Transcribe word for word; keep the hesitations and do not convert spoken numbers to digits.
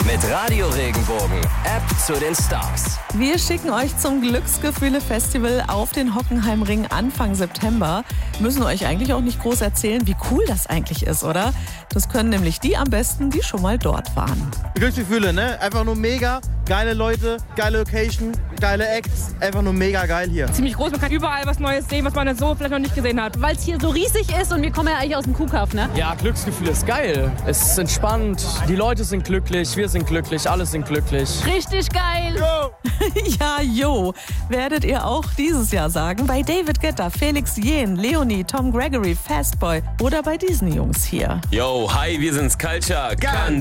Mit Radio Regenbogen, App zu den Stars. Wir schicken euch zum Glücksgefühle-Festival auf den Hockenheimring Anfang September. Müssen euch eigentlich auch nicht groß erzählen, wie cool das eigentlich ist, oder? Das können nämlich die am besten, die schon mal dort waren. Glücksgefühle, ne? Einfach nur mega. Geile Leute, geile Location, geile Acts. Einfach nur mega geil hier. Ziemlich groß, man kann überall was Neues sehen, was man so vielleicht noch nicht gesehen hat. Weil es hier so riesig ist und wir kommen ja eigentlich aus dem Kuhkauf, ne? Ja, Glücksgefühl ist geil. Es ist entspannt, die Leute sind glücklich, wir sind glücklich, alle sind glücklich. Richtig geil! Ja, jo, werdet ihr auch dieses Jahr sagen. Bei David Guetta, Felix Jähn, Leonie, Tom Gregory, Fastboy oder bei diesen Jungs hier. Yo, hi, wir sind's Culture. Kann